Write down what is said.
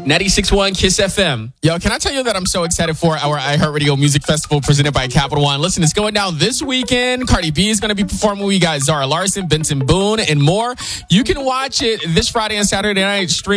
96.1 Kiss FM. Yo, can I tell you that I'm so excited for our iHeartRadio Music Festival presented by Capital One? Listen, it's going down this weekend. Cardi B is going to be performing with you guys, Zara Larson, Benson Boone, and more. You can watch it this Friday and Saturday night. Stream